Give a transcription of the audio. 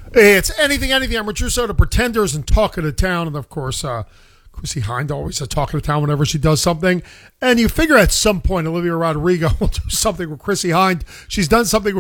It's anything. I'm Rich Russo, the Pretenders and Talk of the Town. And of course, Chrissy Hind always a Talk of the Town whenever she does something. And you figure at some point Olivia Rodrigo will do something with Chrissy Hind. She's done something with